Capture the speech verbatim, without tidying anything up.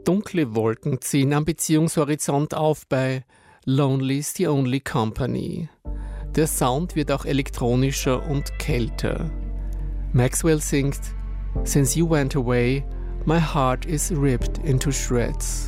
Dunkle Wolken ziehen am Beziehungshorizont auf bei Lonely's the Only Company. Der Sound wird auch elektronischer und kälter. Maxwell singt: Since you went away, my heart is ripped into shreds.